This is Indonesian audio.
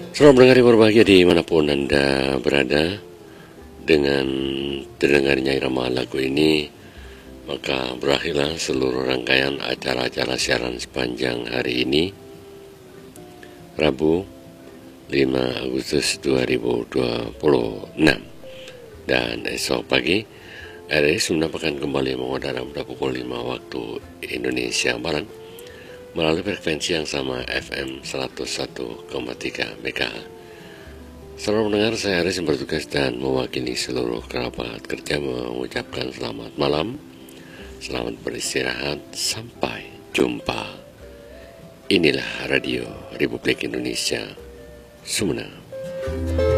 Selamat mendengar yang berbahagia dimanapun Anda berada. Dengan terdengarnya irama lagu ini, maka berakhirlah seluruh rangkaian acara-acara siaran sepanjang hari ini, Rabu 5 Agustus 2026. Dan esok pagi RRI Sunda akan kembali mengudara pada pukul 5 waktu Indonesia Barat melalui frekuensi yang sama FM 101,3 MHz. Selamat mendengar, saya Aris yang bertugas dan mewakili seluruh kerabat kerja mengucapkan selamat malam, selamat beristirahat, sampai jumpa. Inilah Radio Republik Indonesia, Sumena.